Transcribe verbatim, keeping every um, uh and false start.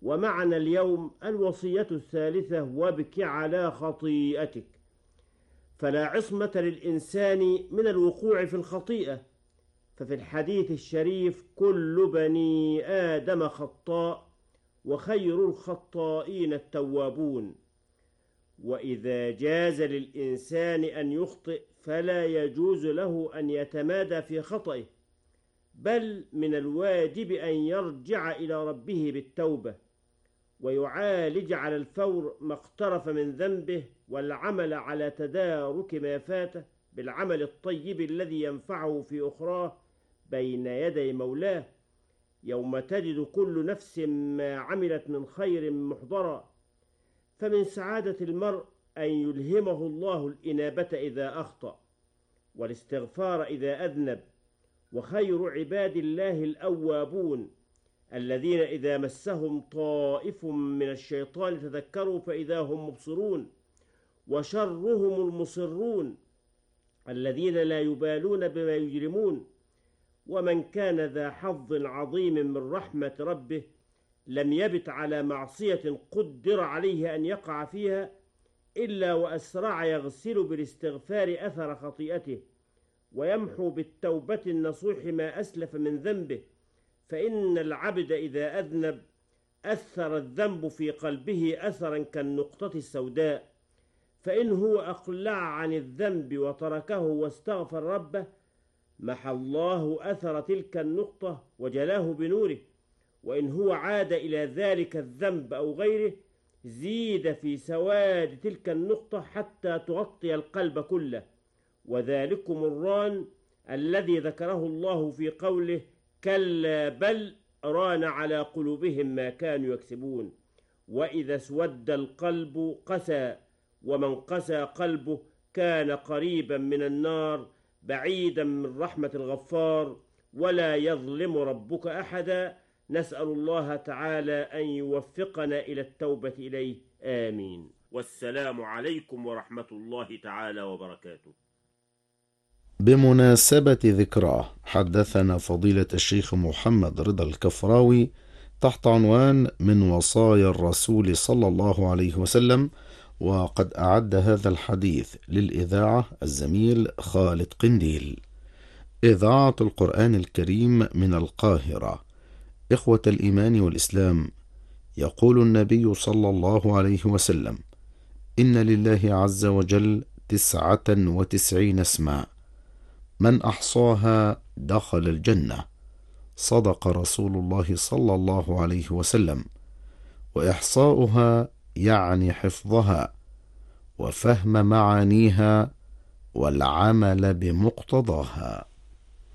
ومعنى اليوم الوصية الثالثة: وابك على خطيئتك. فلا عصمة للإنسان من الوقوع في الخطيئة، ففي الحديث الشريف: كل بني آدم خطاء وخير الخطائين التوابون. وإذا جاز للإنسان أن يخطئ فلا يجوز له أن يتمادى في خطئه، بل من الواجب أن يرجع إلى ربه بالتوبة ويعالج على الفور ما اقترف من ذنبه، والعمل على تدارك ما فاته بالعمل الطيب الذي ينفعه في أخراه بين يدي مولاه، يوم تجد كل نفس ما عملت من خير محضرا. فمن سعادة المرء أن يلهمه الله الإنابة إذا أخطأ، والاستغفار إذا أذنب. وخير عباد الله الأوابون الذين إذا مسهم طائف من الشيطان تذكروا فإذا هم مبصرون. وشرهم المصرون الذين لا يبالون بما يجرمون. ومن كان ذا حظ عظيم من رحمة ربه لم يبت على معصية قدر عليه أن يقع فيها إلا وأسرع يغسل بالاستغفار أثر خطيئته، ويمحو بالتوبة النصوح ما أسلف من ذنبه. فإن العبد إذا أذنب أثر الذنب في قلبه أثرا كالنقطة السوداء، فإن هو أقلع عن الذنب وتركه واستغفر ربه محى الله أثر تلك النقطة وجلاه بنوره. وإن هو عاد إلى ذلك الذنب أو غيره زيد في سواد تلك النقطة حتى تغطي القلب كله. وذلكم الران الذي ذكره الله في قوله: كلا بل ران على قلوبهم ما كانوا يكسبون. وإذا اسود القلب قسى، ومن قسى قلبه كان قريبا من النار بعيدا من رحمة الغفار، ولا يظلم ربك أحدا. نسأل الله تعالى أن يوفقنا إلى التوبة إليه، آمين. والسلام عليكم ورحمة الله تعالى وبركاته. بمناسبة ذكراه حدثنا فضيلة الشيخ محمد رضا الكفراوي تحت عنوان من وصايا الرسول صلى الله عليه وسلم، وقد أعد هذا الحديث للإذاعة الزميل خالد قنديل. إذاعة القرآن الكريم من القاهرة. إخوة الإيمان والإسلام، يقول النبي صلى الله عليه وسلم: إن لله عز وجل تسعة وتسعين اسما، من أحصاها دخل الجنة. صدق رسول الله صلى الله عليه وسلم. وإحصاؤها يعني حفظها وفهم معانيها والعمل بمقتضاها.